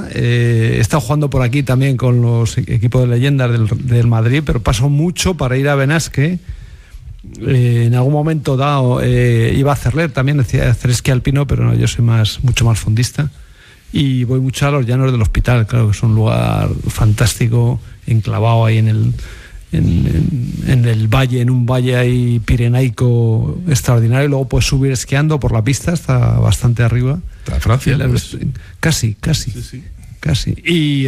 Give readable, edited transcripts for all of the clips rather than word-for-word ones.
he estado jugando por aquí también con los equipos de leyendas del Madrid, pero paso mucho para ir a Benasque. En algún momento dado iba a Cerler también, decía hacer esquí alpino, pero no, yo soy mucho más fondista. Y voy mucho a los llanos del Hospital, claro que es un lugar fantástico, enclavado ahí en el valle, en un valle ahí pirenaico extraordinario, y luego puedes subir esquiando por la pista hasta bastante arriba. ¿Está Francia? Casi. Sí. Casi. Y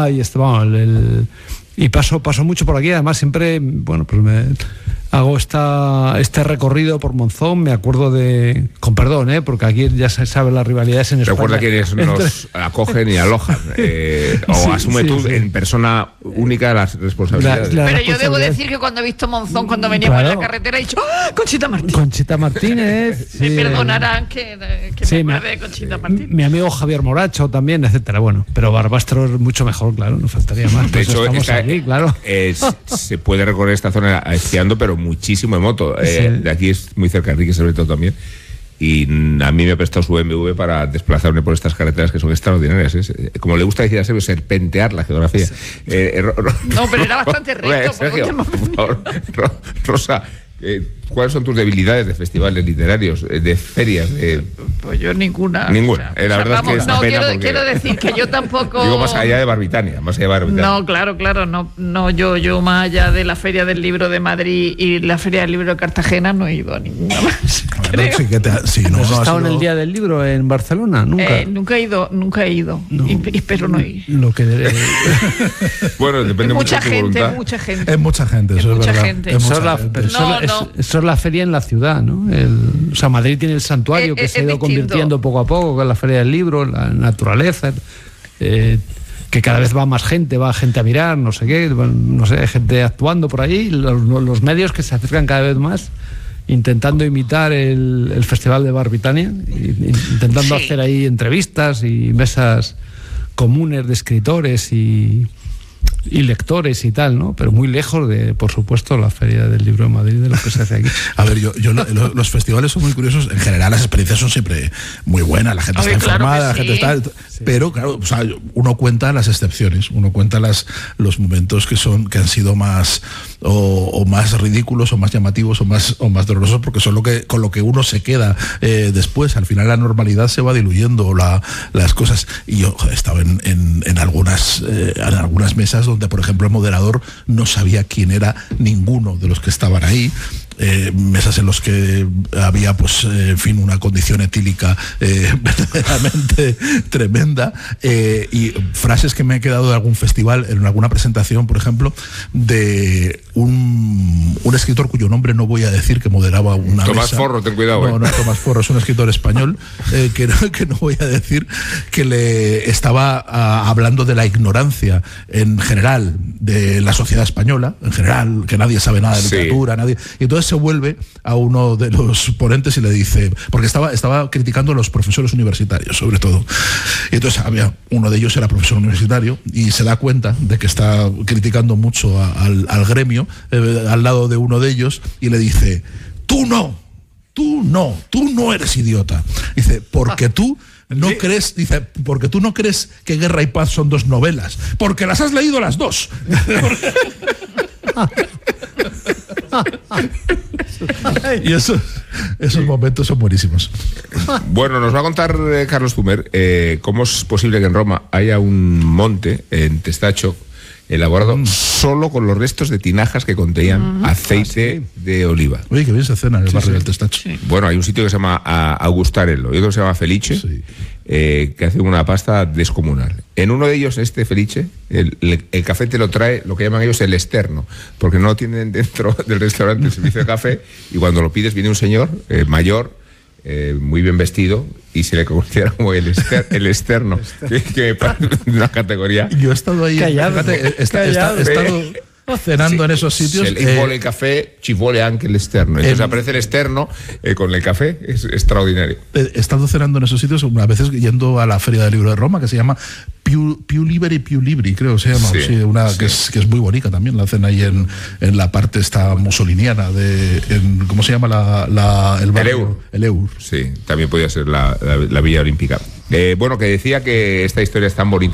paso mucho por aquí, además siempre, bueno, pues hago este recorrido por Monzón, me acuerdo con perdón, porque aquí ya se sabe las rivalidades en España. Recuerda quienes nos acogen y alojan, asume tú en persona única las responsabilidades. Pero yo debo decir que cuando he visto Monzón, cuando veníamos en la carretera, he dicho ¡oh, Conchita Martínez! Sí, me perdonarán que me acuerde de Conchita Martínez. Mi amigo Javier Moracho también, etcétera. Bueno, pero Barbastro es mucho mejor, claro, no faltaría más. De hecho, estamos aquí, claro. Se puede recorrer esta zona esquiando, pero muchísimo en moto. De aquí es muy cerca, Enrique sobre todo también. Y a mí me ha prestado su BMW para desplazarme por estas carreteras que son extraordinarias. Como le gusta decir a Sergio, serpentear la geografía. No, pero era bastante recto. Sergio, por favor, Rosa, ¿cuáles son tus debilidades de festivales literarios, de ferias? Pues yo ninguna. Ninguna. La verdad es que es una pena quiero decir que yo tampoco. Digo, más allá de Barbitania. No, claro, no, yo más allá de la Feria del Libro de Madrid y la Feria del Libro de Cartagena no he ido a ninguna más. ¿Has estado en el Día del Libro en Barcelona? Nunca. Nunca he ido. No. Y espero no ir. Bueno, depende mucho de tu voluntad. Es mucha gente, eso es verdad. Eso es la feria en la ciudad, ¿no? Madrid tiene el santuario que se ha ido convirtiendo poco a poco con la Feria del Libro, la naturaleza, que cada vez va más gente, va gente a mirar, no sé qué, no sé, gente actuando por ahí, los medios que se acercan cada vez más, intentando imitar el Festival de Barbitania, intentando hacer ahí entrevistas y mesas comunes de escritores y lectores y tal, ¿no? Pero muy lejos de, por supuesto, la Feria del Libro de Madrid, de lo que se hace aquí. A ver, los festivales son muy curiosos. En general, las experiencias son siempre muy buenas. La gente está informada, la gente está... Sí. Pero, claro, uno cuenta las excepciones. Uno cuenta los momentos que han sido más o más ridículos o más llamativos o más dolorosos, porque son con lo que uno se queda después. Al final la normalidad se va diluyendo, las cosas. Y yo he estado en algunas mesas donde, por ejemplo, el moderador no sabía quién era ninguno de los que estaban ahí. Mesas en los que había, pues, en fin, una condición etílica verdaderamente tremenda, y frases que me he quedado de algún festival, en alguna presentación, por ejemplo, de un escritor cuyo nombre no voy a decir, que moderaba una Tomás mesa. Forro, ten cuidado. No, Tomás Forro es un escritor español, que no voy a decir, que le estaba hablando de la ignorancia en general de la sociedad española, en general, que nadie sabe nada de literatura, nadie. Y entonces se vuelve a uno de los ponentes y le dice, porque estaba criticando a los profesores universitarios, sobre todo. Y entonces uno de ellos era profesor universitario y se da cuenta de que está criticando mucho al gremio, al lado de uno de ellos, y le dice: tú no eres idiota. Dice, porque tú no crees, porque tú no crees que Guerra y Paz son dos novelas, porque las has leído las dos. Y esos momentos son buenísimos. Bueno, nos va a contar Carlos Zumer cómo es posible que en Roma haya un monte en Testacho elaborado solo con los restos de tinajas que contenían aceite de oliva. Oye, que bien se cena en el barrio del Testacho. Sí. Bueno, hay un sitio que se llama Augustarello y otro que se llama Felice, que hace una pasta descomunal. En uno de ellos, Felice, el café te lo trae, lo que llaman ellos el externo, porque no tienen dentro del restaurante el servicio de café, y cuando lo pides viene un señor mayor, muy bien vestido, y se le considera como el externo, que me parece una categoría. Yo he estado ahí, fíjate, he estado cenando en esos sitios. Y vuole el café, ci vuole anche el externo. Entonces aparece el externo con el café, es extraordinario. He estado cenando en esos sitios, a veces yendo a la Feria del Libro de Roma, que se llama Più Liberi Più Libri, creo que se llama. Que es muy bonita también. La hacen ahí en la parte esta mussoliniana ¿cómo se llama el barrio? El Eur. Sí, también podía ser la Villa Olímpica. Bueno, que decía que esta historia es tan bonita.